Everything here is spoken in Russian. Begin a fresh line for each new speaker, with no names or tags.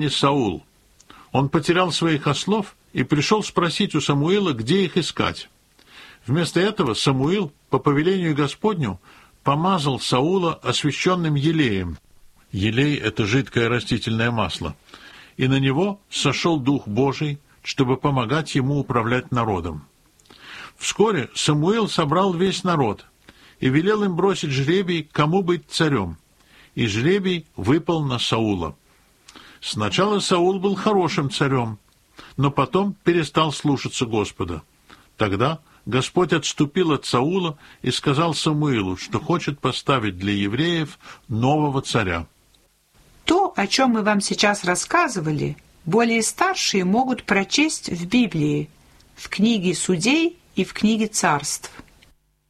Саул. Он потерял своих ослов и пришел спросить у Самуила, где их искать. Вместо этого Самуил, по повелению Господню, помазал Саула освященным елеем. Елей — это жидкое растительное масло. И на него сошел Дух Божий, чтобы помогать ему управлять народом. Вскоре Самуил собрал весь народ и велел им бросить жребий, кому быть царем. И жребий выпал на Саула. Сначала Саул был хорошим царем, но потом перестал слушаться Господа. Тогда Господь отступил от Саула и сказал Самуилу, что хочет поставить для евреев нового царя.
То, о чем мы вам сейчас рассказывали, более старшие могут прочесть в Библии, в книге Судей и в книге Царств.